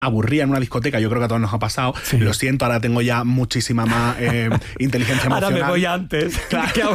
aburría en una discoteca, yo creo que a todos nos ha pasado. Sí. Lo siento, ahora tengo ya muchísima más inteligencia emocional. Ahora me voy antes. Claro.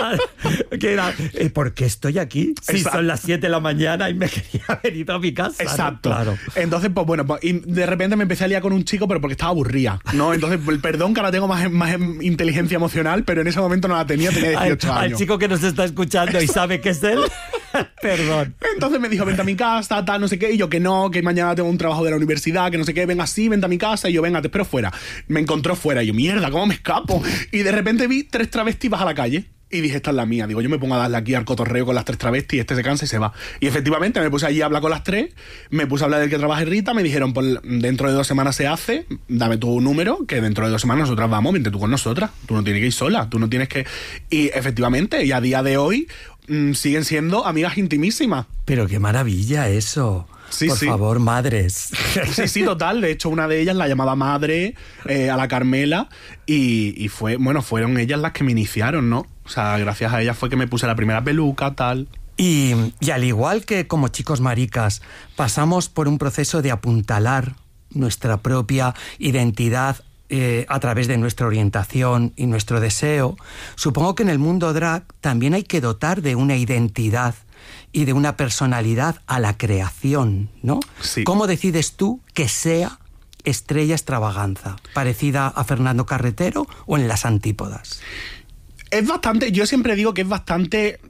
Que era, ¿por qué estoy aquí? Si Exacto. son las 7 de la mañana y me quería haber ido a mi casa. Exacto. ¿no? Claro. Entonces, pues bueno, y de repente me empecé a liar con un chico, pero porque estaba aburrida, ¿no? Entonces, perdón que ahora tengo más inteligencia emocional, pero en ese momento no la tenía 18 Al años. chico que nos está escuchando y sabe que es él, perdón. Entonces me dijo, vente a mi casa, tal, no sé qué, y yo que no, que mañana tengo un trabajo de la universidad, que no sé qué, venga así, vente a mi casa, y yo, venga, te espero fuera. Me encontró fuera, y yo, mierda, ¿cómo me escapo? Y de repente vi 3 travestis bajar a la calle. Y dije, esta es la mía. Digo, yo me pongo a darle aquí al cotorreo con las 3 travestis, este se cansa y se va. Y efectivamente me puse allí a hablar con las 3, me puse a hablar del que trabaje Rita, me dijeron, pues dentro de 2 semanas se hace, dame tu número, que dentro de 2 semanas nosotras vamos, vente tú con nosotras. Tú no tienes que ir sola, tú no tienes que... Y efectivamente, y a día de hoy siguen siendo amigas intimísimas. Pero qué maravilla eso. Sí, Por sí. favor, madres. Sí, sí, total. De hecho, una de ellas la llamaba madre a la Carmela y fueron ellas las que me iniciaron, ¿no? O sea, gracias a ellas fue que me puse la primera peluca, tal. Y al igual que como chicos maricas, pasamos por un proceso de apuntalar nuestra propia identidad a través de nuestra orientación y nuestro deseo, supongo que en el mundo drag también hay que dotar de una identidad y de una personalidad a la creación, ¿no? Sí. ¿Cómo decides tú que sea Estrella Extravaganza? ¿Parecida a Fernando Carretero o en las antípodas? Es bastante, yo siempre digo que es bastante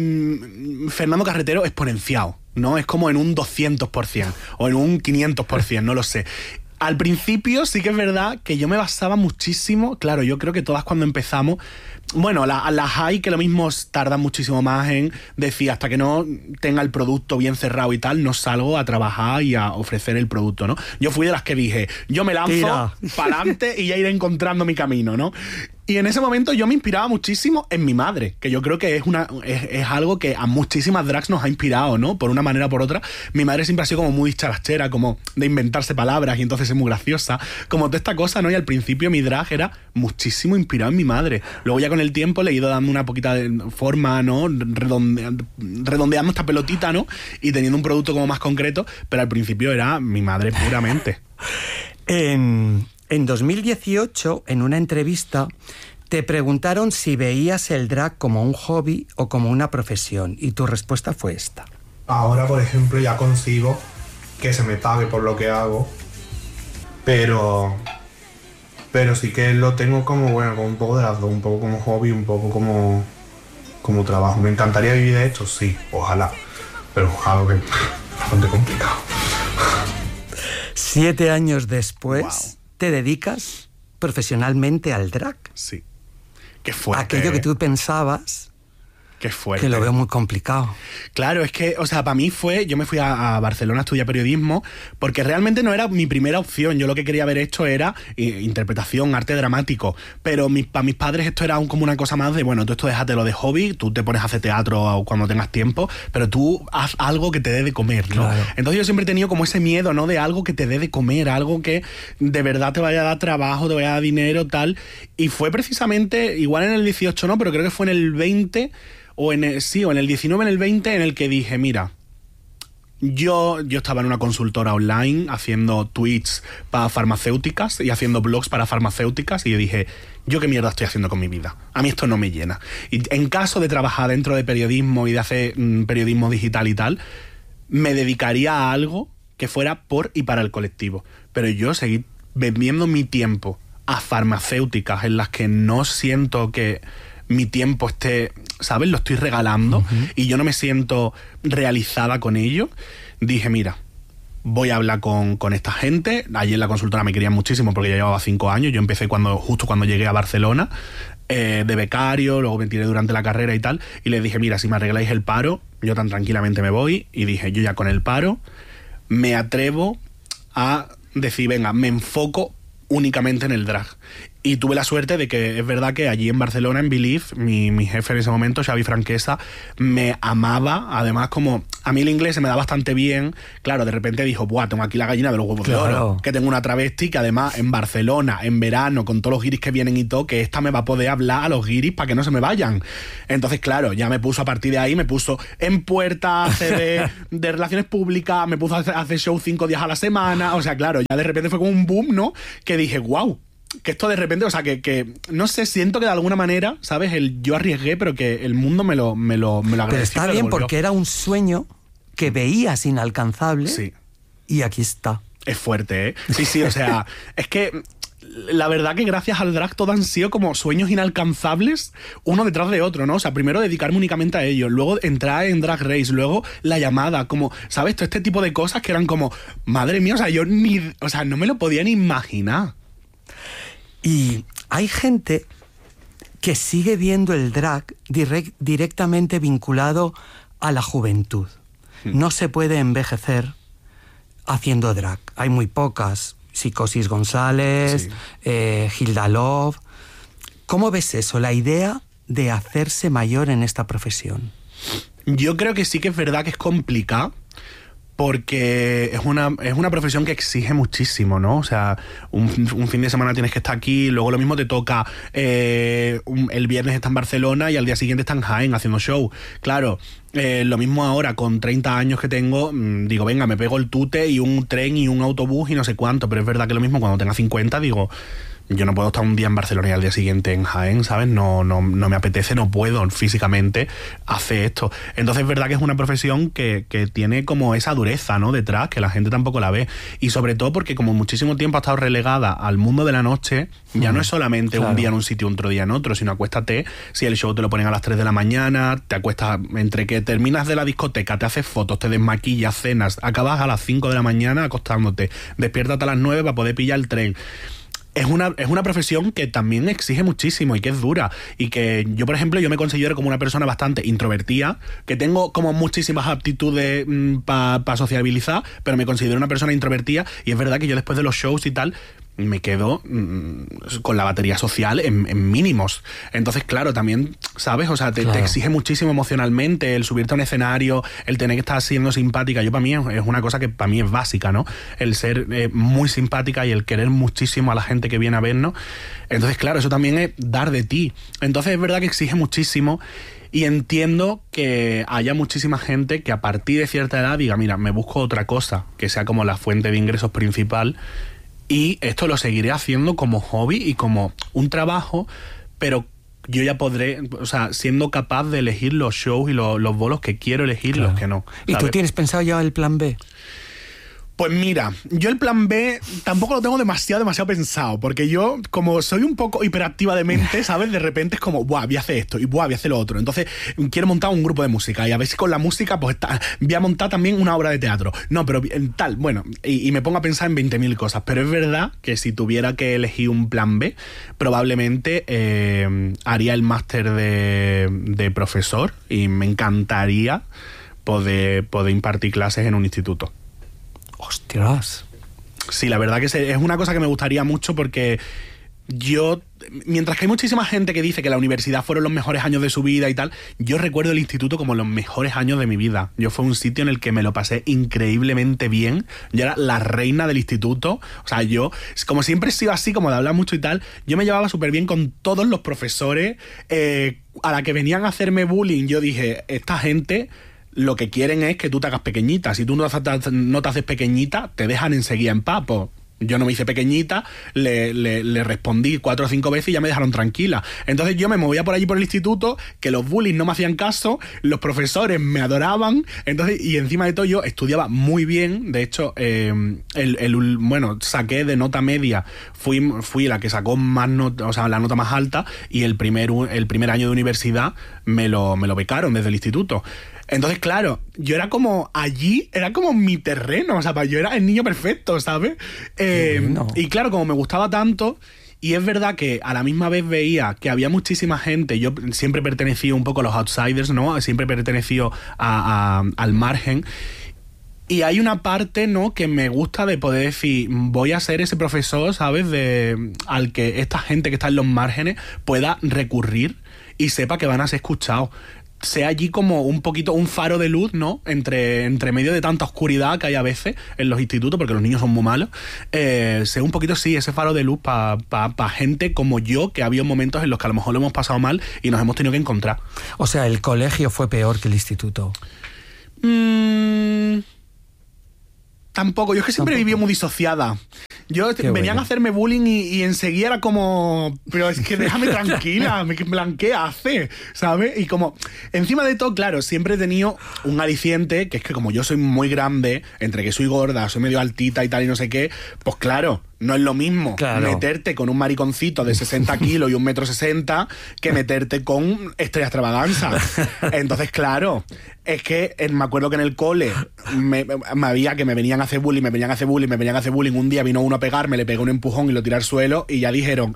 Fernando Carretero exponenciado, ¿no? Es como en un 200% o en un 500%, no lo sé. Al principio sí que es verdad que yo me basaba muchísimo, claro, yo creo que todas cuando empezamos, bueno, las hay que lo mismo tardan muchísimo más en decir, hasta que no tenga el producto bien cerrado y tal, no salgo a trabajar y a ofrecer el producto, ¿no? Yo fui de las que dije, yo me lanzo para adelante y ya iré encontrando mi camino, ¿no? Y en ese momento yo me inspiraba muchísimo en mi madre, que yo creo que es algo que a muchísimas drags nos ha inspirado, ¿no? Por una manera o por otra. Mi madre siempre ha sido como muy charachera, como de inventarse palabras y entonces es muy graciosa, como toda esta cosa, ¿no? Y al principio mi drag era muchísimo inspirado en mi madre. Luego ya con el tiempo le he ido dando una poquita de forma, ¿no? Redondeando esta pelotita, ¿no? Y teniendo un producto como más concreto, pero al principio era mi madre puramente. En 2018, en una entrevista, te preguntaron si veías el drag como un hobby o como una profesión, y tu respuesta fue esta. Ahora, por ejemplo, ya consigo que se me pague por lo que hago, pero sí que lo tengo como, bueno, como un poco de las dos, un poco como hobby, un poco como trabajo. ¿Me encantaría vivir de esto? Sí, ojalá, pero es algo que es bastante complicado. 7 años después... Wow. ¿Te dedicas profesionalmente al drag? Sí. Qué fuerte. Aquello que tú pensabas... Qué fuerte. Que lo veo muy complicado. Claro, es que, o sea, para mí yo me fui a Barcelona a estudiar periodismo porque realmente no era mi primera opción. Yo lo que quería haber hecho era interpretación, arte dramático. Pero para mis padres esto era como una cosa más de, bueno, tú esto déjatelo de hobby, tú te pones a hacer teatro cuando tengas tiempo, pero tú haz algo que te dé de comer, ¿no? Claro. Entonces yo siempre he tenido como ese miedo, ¿no? De algo que te dé de comer, algo que de verdad te vaya a dar trabajo, te vaya a dar dinero, tal. Y fue precisamente, igual en el 18 no, pero creo que fue en el 20... o en el 19, en el 20, en el que dije, mira, yo estaba en una consultora online haciendo tweets para farmacéuticas y haciendo blogs para farmacéuticas y yo dije, ¿yo qué mierda estoy haciendo con mi vida? A mí esto no me llena. Y en caso de trabajar dentro de periodismo y de hacer periodismo digital y tal, me dedicaría a algo que fuera por y para el colectivo. Pero yo seguí vendiendo mi tiempo a farmacéuticas en las que no siento que mi tiempo esté, ¿sabes? Lo estoy regalando y yo no me siento realizada con ello. Dije, mira, voy a hablar con esta gente. Allí en la consultora me querían muchísimo porque ya llevaba 5 años. Yo empecé justo cuando llegué a Barcelona, de becario, luego me tiré durante la carrera y tal. Y les dije, mira, si me arregláis el paro, yo tan tranquilamente me voy. Y dije, yo ya con el paro me atrevo a decir, venga, me enfoco únicamente en el drag. Y tuve la suerte de que es verdad que allí en Barcelona, en Believe, mi jefe en ese momento, Xavi Franquesa, me amaba. Además, como a mí el inglés se me da bastante bien, claro, de repente dijo, buah, tengo aquí la gallina de los huevos de oro, que tengo una travesti que además en Barcelona, en verano, con todos los guiris que vienen y todo, que esta me va a poder hablar a los guiris para que no se me vayan. Entonces, claro, ya me puso a partir de ahí, me puso en puerta de relaciones públicas, me puso a hacer show 5 días a la semana. O sea, claro, ya de repente fue como un boom, ¿no? Que dije, wow. Que esto de repente, o sea, que no sé, siento que de alguna manera, ¿sabes? Yo arriesgué, pero que el mundo me lo agradeció. Pero está bien porque era un sueño que veías inalcanzable. Sí. Y aquí está. Es fuerte, ¿eh? Sí, o sea, es que la verdad que gracias al drag todo han sido como sueños inalcanzables uno detrás de otro, ¿no? O sea, primero dedicarme únicamente a ello, luego entrar en Drag Race, luego la llamada, como, ¿sabes? Todo este tipo de cosas que eran como, madre mía, o sea, no me lo podía ni imaginar. Y hay gente que sigue viendo el drag directamente vinculado a la juventud. No se puede envejecer haciendo drag. Hay muy pocas. Psicosis González, Hilda Love. ¿Cómo ves eso, la idea de hacerse mayor en esta profesión? Yo creo que sí que es verdad que es complicado, porque es una profesión que exige muchísimo, ¿no? O sea, un fin de semana tienes que estar aquí, luego lo mismo te toca, el viernes está en Barcelona y al día siguiente está en Jaén haciendo show. Claro, lo mismo ahora con 30 años que tengo, digo, venga, me pego el tute y un tren y un autobús y no sé cuánto, pero es verdad que lo mismo cuando tenga 50, digo, yo no puedo estar un día en Barcelona y al día siguiente en Jaén, ¿sabes? No me apetece, no puedo físicamente hacer esto. Entonces es verdad que es una profesión que tiene como esa dureza, ¿no? Detrás, que la gente tampoco la ve. Y sobre todo porque como muchísimo tiempo ha estado relegada al mundo de la noche, ya no es solamente un día en un sitio, otro día en otro, sino acuéstate, si el show te lo ponen a las 3 de la mañana, te acuestas entre que terminas de la discoteca, te haces fotos, te desmaquillas, cenas, acabas a las 5 de la mañana acostándote, despiértate a las 9 para poder pillar el tren. Es una profesión que también exige muchísimo y que es dura. Y que yo, por ejemplo, yo me considero como una persona bastante introvertida, que tengo como muchísimas aptitudes para sociabilizar, pero me considero una persona introvertida. Y es verdad que yo después de los shows y tal me quedo con la batería social en mínimos. Entonces, claro, también, ¿sabes? O sea, te exige muchísimo emocionalmente el subirte a un escenario, el tener que estar siendo simpática. Yo, para mí, es una cosa que para mí es básica, ¿no? El ser muy simpática y el querer muchísimo a la gente que viene a vernos. Entonces, claro, eso también es dar de ti. Entonces, es verdad que exige muchísimo. Y entiendo que haya muchísima gente que a partir de cierta edad diga, mira, me busco otra cosa que sea como la fuente de ingresos principal. Y esto lo seguiré haciendo como hobby y como un trabajo, pero yo ya podré, o sea, siendo capaz de elegir los shows y los bolos que quiero elegir y los que no, ¿sabes? ¿Y tú tienes pensado ya el plan B? Pues mira, yo el plan B tampoco lo tengo demasiado pensado, porque yo, como soy un poco hiperactiva de mente, ¿sabes? De repente es como, buah, voy a hacer esto, y buah, voy a hacer lo otro. Entonces, quiero montar un grupo de música, y a ver si con la música, pues voy a montar también una obra de teatro. No, pero tal, bueno, y me pongo a pensar en 20.000 cosas. Pero es verdad que si tuviera que elegir un plan B, probablemente haría el máster de profesor, y me encantaría poder impartir clases en un instituto. ¡Ostras! Sí, la verdad que es una cosa que me gustaría mucho, porque yo, mientras que hay muchísima gente que dice que la universidad fueron los mejores años de su vida y tal, yo recuerdo el instituto como los mejores años de mi vida. Yo fue un sitio en el que me lo pasé increíblemente bien. Yo era la reina del instituto. O sea, yo, como siempre he sido así, como de hablar mucho y tal, yo me llevaba súper bien con todos los profesores. A la que venían a hacerme bullying, yo dije, esta gente lo que quieren es que tú te hagas pequeñita. Si tú no te haces pequeñita, te dejan enseguida en paz. Pues yo no me hice pequeñita, le respondí 4 o 5 veces y ya me dejaron tranquila. Entonces yo me movía por allí por el instituto, que los bullies no me hacían caso, los profesores me adoraban, entonces, y encima de todo yo estudiaba muy bien. De hecho, bueno, saqué de nota media, fui la que sacó más nota, o sea, la nota más alta, y el primer año de universidad me lo becaron desde el instituto. Entonces, claro, yo era como allí, era como mi terreno, o sea, yo era el niño perfecto, ¿sabes? Y claro, como me gustaba tanto, y es verdad que a la misma vez veía que había muchísima gente, yo siempre pertenecía un poco a los outsiders, ¿no? Siempre pertenecía al margen. Y hay una parte, ¿no?, que me gusta de poder decir, voy a ser ese profesor, ¿sabes?, al que esta gente que está en los márgenes pueda recurrir y sepa que van a ser escuchados. Sea allí como un poquito un faro de luz, ¿no?, entre medio de tanta oscuridad que hay a veces en los institutos, porque los niños son muy malos. Sea un poquito, sí, ese faro de luz para gente como yo, que ha habido momentos en los que a lo mejor lo hemos pasado mal y nos hemos tenido que encontrar. O sea, el colegio fue peor que el instituto. Tampoco, yo es que siempre he vivido muy disociada. Venían bueno a hacerme bullying y enseguida era como, pero es que déjame tranquila, ¿qué hace? ¿Sabes? Y como, encima de todo, claro, siempre he tenido un aliciente, que es que como yo soy muy grande, entre que soy gorda, soy medio altita y tal y no sé qué, pues claro, no es lo mismo meterte con un mariconcito de 60 kilos y 1,60 m que meterte con Estrella Extravaganza. Entonces, claro, es que me acuerdo que en el cole me venían a hacer bullying. Un día vino uno a pegarme, le pegó un empujón y lo tiré al suelo y ya dijeron,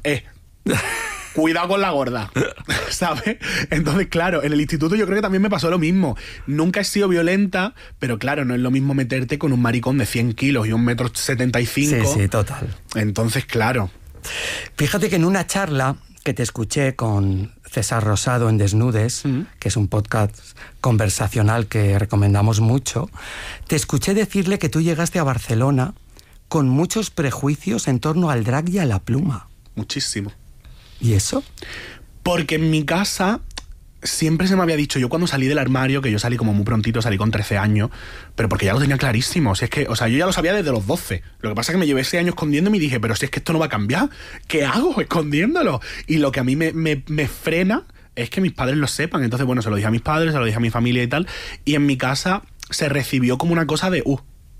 cuidado con la gorda, ¿sabes? Entonces, claro, en el instituto yo creo que también me pasó lo mismo. Nunca he sido violenta, pero claro, no es lo mismo meterte con un maricón de 100 kilos y 1,75 m. Sí, total. Entonces, claro. Fíjate que en una charla que te escuché con César Rosado en Desnudes, que es un podcast conversacional que recomendamos mucho, te escuché decirle que tú llegaste a Barcelona con muchos prejuicios en torno al drag y a la pluma. Muchísimo. ¿Y eso? Porque en mi casa siempre se me había dicho, yo cuando salí del armario, que yo salí como muy prontito, salí con 13 años, pero porque ya lo tenía clarísimo. Si es que, o sea, yo ya lo sabía desde los 12. Lo que pasa es que me llevé 6 años escondiéndome y dije, pero si es que esto no va a cambiar, ¿qué hago escondiéndolo? Y lo que a mí me frena es que mis padres lo sepan. Entonces, bueno, se lo dije a mis padres, se lo dije a mi familia y tal, y en mi casa se recibió como una cosa de,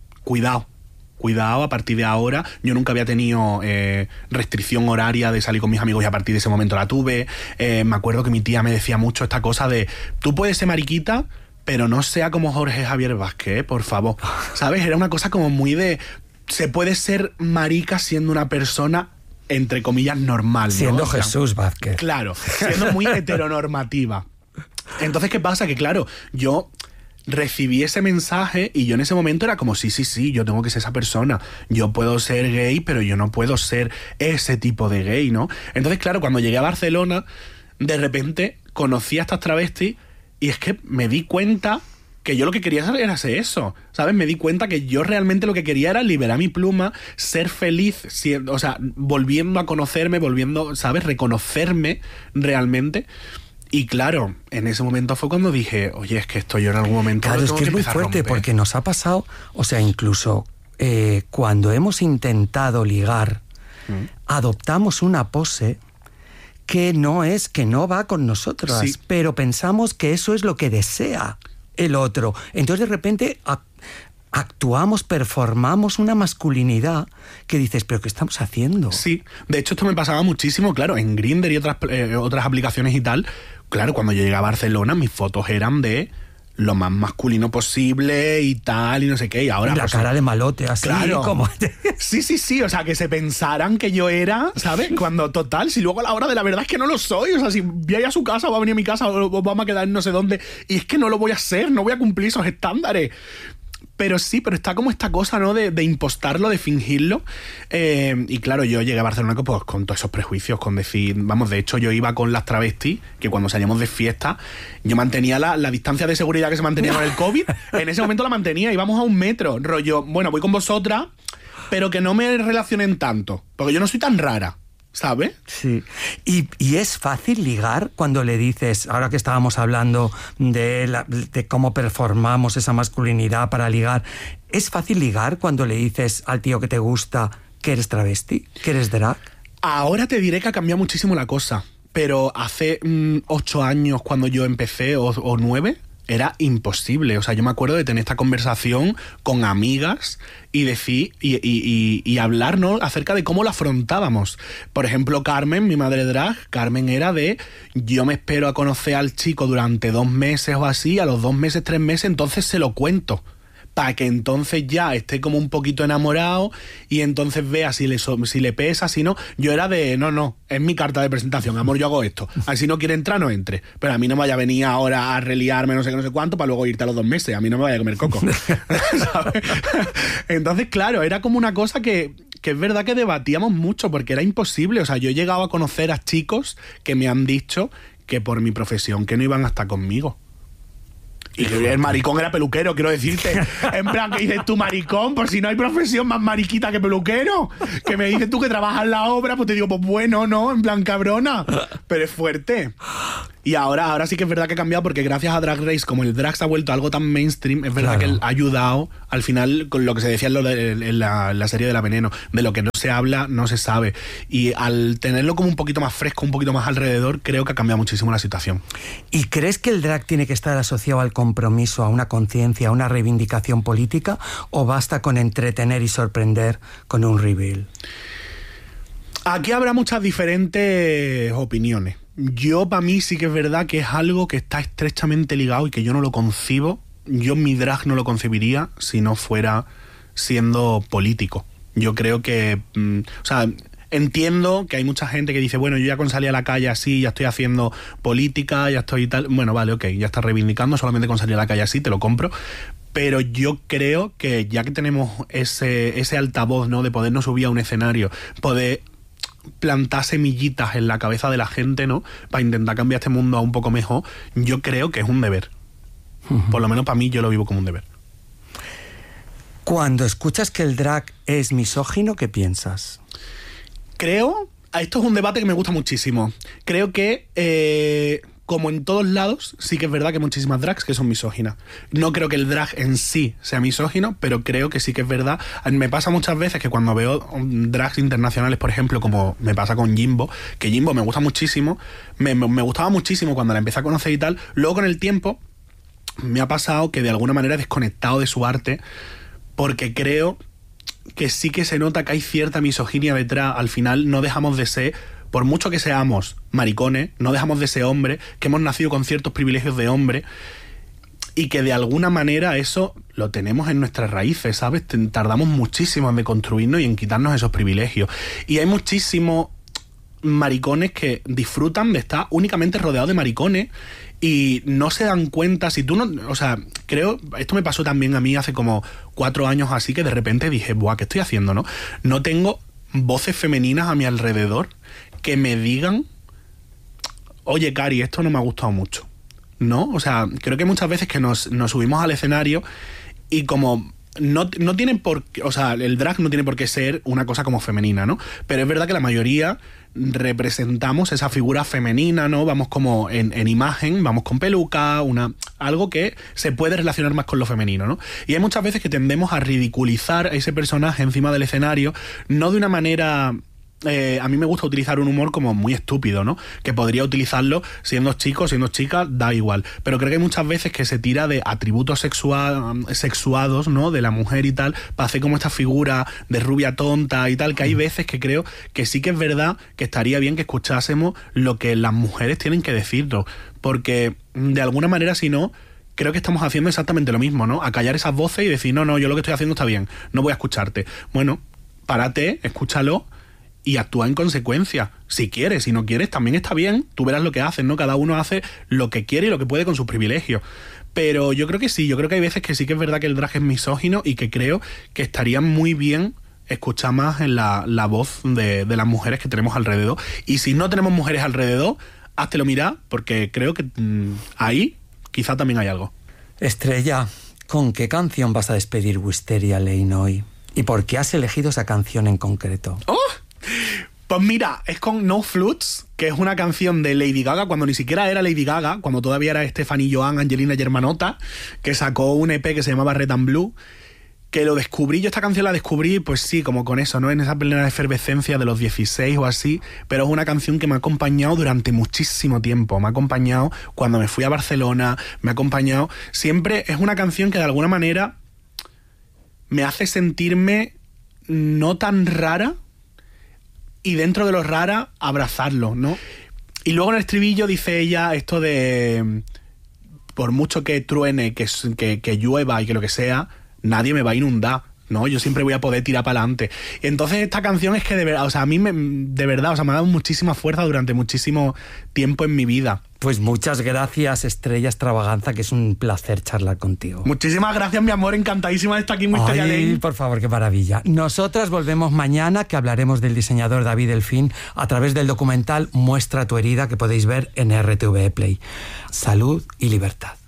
cuidado, a partir de ahora. Yo nunca había tenido restricción horaria de salir con mis amigos y a partir de ese momento la tuve. Me acuerdo que mi tía me decía mucho esta cosa de, tú puedes ser mariquita, pero no sea como Jorge Javier Vázquez, por favor. ¿Sabes? Era una cosa como muy de, se puede ser marica siendo una persona, entre comillas, normal, ¿no? Siendo Jesús Vázquez. Claro, siendo muy heteronormativa. Entonces, ¿qué pasa? Que claro, yo recibí ese mensaje y yo en ese momento era como, sí, yo tengo que ser esa persona. Yo puedo ser gay, pero yo no puedo ser ese tipo de gay, ¿no? Entonces, claro, cuando llegué a Barcelona, de repente conocí a estas travestis y es que me di cuenta que yo lo que quería era hacer eso, ¿sabes? Me di cuenta que yo realmente lo que quería era liberar mi pluma, ser feliz, o sea, volviendo a conocerme, ¿sabes? Reconocerme realmente. Y claro, en ese momento fue cuando dije, oye, es que esto yo en algún momento... Claro, es que es muy fuerte porque nos ha pasado, o sea, incluso cuando hemos intentado ligar, adoptamos una pose que no va con nosotras, sí, pero pensamos que eso es lo que desea el otro. Entonces de repente actuamos, performamos una masculinidad que dices, ¿pero qué estamos haciendo? Sí, de hecho esto me pasaba muchísimo, claro, en Grindr y otras aplicaciones y tal. Claro, cuando yo llegué a Barcelona, mis fotos eran de lo más masculino posible y tal, y no sé qué, y ahora... Y la pues, cara de malote, así, claro, como... Sí, o sea, que se pensaran que yo era, ¿sabes? Cuando, total, si luego a la hora de la verdad es que no lo soy, o sea, si voy a ir a su casa o va a venir a mi casa o vamos a quedar en no sé dónde, y es que no lo voy a hacer, no voy a cumplir esos estándares. Pero sí, pero está como esta cosa, ¿no? De impostarlo, de fingirlo. Y claro, yo llegué a Barcelona pues, con todos esos prejuicios, con decir... Vamos, de hecho, yo iba con las travestis, que cuando salíamos de fiesta, yo mantenía la distancia de seguridad que se mantenía con el COVID. En ese momento la mantenía, íbamos a 1 metro. Rollo, bueno, voy con vosotras, pero que no me relacionen tanto, porque yo no soy tan rara, ¿sabes? Sí. Y es fácil ligar cuando le dices, ahora que estábamos hablando de cómo performamos esa masculinidad para ligar, ¿es fácil ligar cuando le dices al tío que te gusta que eres travesti, que eres drag? Ahora te diré que ha cambiado muchísimo la cosa, pero hace 8 años cuando yo empecé, o 9... era imposible. O sea, yo me acuerdo de tener esta conversación con amigas y decir y hablar, ¿no?, acerca de cómo lo afrontábamos. Por ejemplo, Carmen, mi madre drag, Carmen era de, yo me espero a conocer al chico durante 2 meses o así, a los 2 meses, 3 meses, entonces se lo cuento. para que entonces ya esté como un poquito enamorado y entonces vea si le pesa, si no. Yo era de, no, es mi carta de presentación, amor, yo hago esto. Si no quiere entrar, no entre. Pero a mí no me vaya a venir ahora a reliarme no sé qué, no sé cuánto, para luego irte a los 2 meses. A mí no me vaya a comer coco. ¿Sabes? Entonces, claro, era como una cosa que es verdad que debatíamos mucho porque era imposible. O sea, yo he llegado a conocer a chicos que me han dicho que por mi profesión que no iban a estar conmigo. Y el maricón era peluquero, quiero decirte. En plan, que dices tú, maricón, por si no hay profesión más mariquita que peluquero. Que me dices tú que trabajas en la obra, pues te digo, pues bueno, no, en plan, cabrona. Pero es fuerte. Y ahora sí que es verdad que ha cambiado porque gracias a Drag Race, como el drag se ha vuelto algo tan mainstream, es verdad que él ha ayudado al final con lo que se decía en la serie de La Veneno, de lo que no se habla, no se sabe. Y al tenerlo como un poquito más fresco, un poquito más alrededor, creo que ha cambiado muchísimo la situación. ¿Y crees que el drag tiene que estar asociado al compromiso, a una conciencia, a una reivindicación política, o basta con entretener y sorprender con un reveal? Aquí habrá muchas diferentes opiniones. Yo, para mí, sí que es verdad que es algo que está estrechamente ligado y que yo no lo concibo. Yo mi drag no lo concebiría si no fuera siendo político. Yo creo que... o sea, entiendo que hay mucha gente que dice, bueno, yo ya con salir a la calle así, ya estoy haciendo política, ya estoy y tal... Bueno, vale, ok, ya estás reivindicando, solamente con salir a la calle así, te lo compro. Pero yo creo que ya que tenemos ese altavoz, ¿no?, de podernos subir a un escenario, poder plantar semillitas en la cabeza de la gente, ¿no?, para intentar cambiar este mundo a un poco mejor, yo creo que es un deber. Por lo menos para mí, yo lo vivo como un deber. Cuando escuchas que el drag es misógino, ¿qué piensas? Creo... Esto es un debate que me gusta muchísimo. Creo que, como en todos lados, sí que es verdad que hay muchísimas drags que son misóginas. No creo que el drag en sí sea misógino, pero creo que sí que es verdad. Me pasa muchas veces que cuando veo drags internacionales, por ejemplo, como me pasa con Jimbo, que Jimbo me gusta muchísimo, me gustaba muchísimo cuando la empecé a conocer y tal. Luego, con el tiempo, me ha pasado que de alguna manera he desconectado de su arte, porque creo que sí que se nota que hay cierta misoginia detrás. Al final no dejamos de ser, por mucho que seamos maricones, no dejamos de ser hombres, que hemos nacido con ciertos privilegios de hombre y que de alguna manera eso lo tenemos en nuestras raíces, ¿sabes? Tardamos muchísimo en deconstruirnos y en quitarnos esos privilegios. Y hay muchísimos maricones que disfrutan de estar únicamente rodeados de maricones y no se dan cuenta. Si tú no... O sea, creo... Esto me pasó también a mí hace como 4 años así, que de repente dije, buah, ¿qué estoy haciendo, no? No tengo voces femeninas a mi alrededor que me digan, oye, Cari, esto no me ha gustado mucho, ¿no? O sea, creo que muchas veces que nos subimos al escenario y como... No tienen por qué, o sea, el drag no tiene por qué ser una cosa como femenina, ¿no? Pero es verdad que la mayoría representamos esa figura femenina, ¿no? Vamos como en imagen, vamos con peluca, algo que se puede relacionar más con lo femenino, ¿no? Y hay muchas veces que tendemos a ridiculizar a ese personaje encima del escenario, no de una manera... a mí me gusta utilizar un humor como muy estúpido, ¿no? Que podría utilizarlo siendo chico, siendo chica, da igual. Pero creo que hay muchas veces que se tira de atributos sexuados, ¿no?, de la mujer y tal, para hacer como esta figura de rubia tonta y tal, que hay veces que creo que sí que es verdad que estaría bien que escuchásemos lo que las mujeres tienen que decirnos. Porque de alguna manera, si no, creo que estamos haciendo exactamente lo mismo, ¿no? Acallar esas voces y decir, no, yo lo que estoy haciendo está bien, no voy a escucharte. Bueno, párate, escúchalo y actúa en consecuencia. Si quieres, si no quieres, también está bien. Tú verás lo que haces, ¿no? Cada uno hace lo que quiere y lo que puede con sus privilegios. Pero yo creo que sí, yo creo que hay veces que sí que es verdad que el drag es misógino y que creo que estaría muy bien escuchar más en la voz de las mujeres que tenemos alrededor. Y si no tenemos mujeres alrededor, háztelo mirar, porque creo que ahí quizá también hay algo. Estrella, ¿con qué canción vas a despedir Wisteria Lane hoy? ¿Y por qué has elegido esa canción en concreto? ¡Oh! Pues mira, es con No Flutes, que es una canción de Lady Gaga, cuando ni siquiera era Lady Gaga, cuando todavía era Stephanie Joan, Angelina Germanotta, que sacó un EP que se llamaba Red and Blue, que lo descubrí, yo esta canción la descubrí, pues sí, como con eso, ¿no? En esa plena efervescencia de los 16 o así, pero es una canción que me ha acompañado durante muchísimo tiempo, me ha acompañado cuando me fui a Barcelona, me ha acompañado... Siempre es una canción que de alguna manera me hace sentirme no tan rara, y dentro de lo rara, abrazarlo, ¿no? Y luego en el estribillo dice ella esto de... Por mucho que truene, que llueva y que lo que sea, nadie me va a inundar, ¿no? Yo siempre voy a poder tirar para adelante. Entonces esta canción es que de verdad, o sea, a mí de verdad, o sea, me ha dado muchísima fuerza durante muchísimo tiempo en mi vida. Pues muchas gracias, Estrella Extravaganza, que es un placer charlar contigo. Muchísimas gracias, mi amor, encantadísima de estar aquí en Wisteria Lane. Por favor, qué maravilla. Nosotras volvemos mañana, que hablaremos del diseñador David Delfín a través del documental Muestra tu herida, que podéis ver en RTV Play. Salud y libertad.